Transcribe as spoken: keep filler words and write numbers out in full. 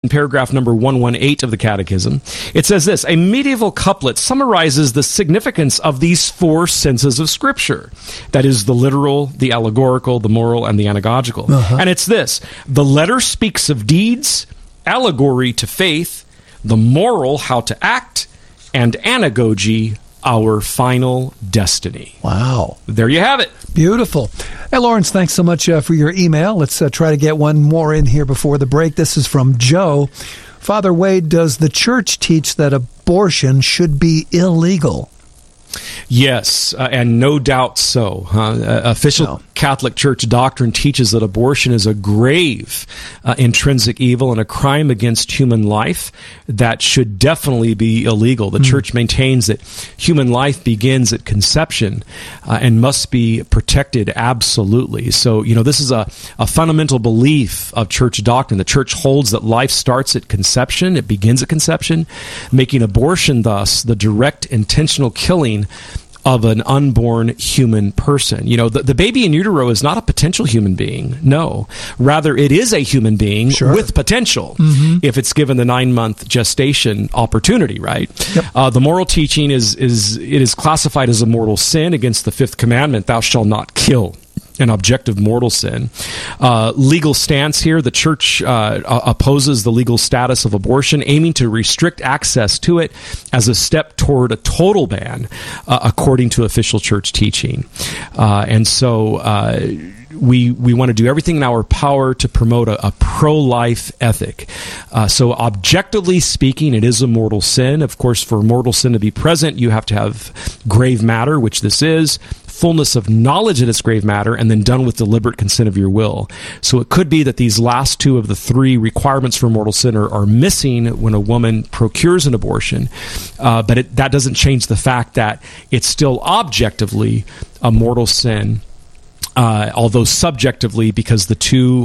paragraph number one eighteen of the Catechism. It says this: a medieval couplet summarizes the significance of these four senses of Scripture. That is, the literal, the allegorical, the moral, and the anagogical. Uh-huh. And it's this: the letter speaks of deeds, allegory to faith, the moral, how to act, and anagogy, our final destiny. Wow. There you have it. Beautiful. Hey, Lawrence, thanks so much uh, for your email. Let's uh, try to get one more in here before the break. This is from Joe. Father Wade, does the church teach that abortion should be illegal? Yes, uh, and no doubt so. Huh? Uh, official no. Catholic Church doctrine teaches that abortion is a grave uh, intrinsic evil and a crime against human life that should definitely be illegal. The mm. Church maintains that human life begins at conception uh, and must be protected absolutely. So, you know, this is a, a fundamental belief of Church doctrine. The Church holds that life starts at conception, it begins at conception, making abortion thus the direct intentional killing of an unborn human person. You know, the, the baby in utero is not a potential human being. No. Rather, it is a human being sure. with potential mm-hmm. if it's given the nine-month gestation opportunity, right? Yep. Uh, the moral teaching is, is, it is classified as a mortal sin against the fifth commandment, thou shalt not kill. An objective mortal sin. Uh, legal stance here, the Church uh, opposes the legal status of abortion, aiming to restrict access to it as a step toward a total ban, uh, according to official Church teaching. Uh, and so uh, we we want to do everything in our power to promote a, a pro-life ethic. Uh, so objectively speaking, it is a mortal sin. Of course, for mortal sin to be present, you have to have grave matter, which this is, fullness of knowledge that it's grave matter, and then done with deliberate consent of your will. So it could be that these last two of the three requirements for mortal sin are, are missing when a woman procures an abortion, uh, but it, that doesn't change the fact that it's still objectively a mortal sin, uh, although subjectively, because the two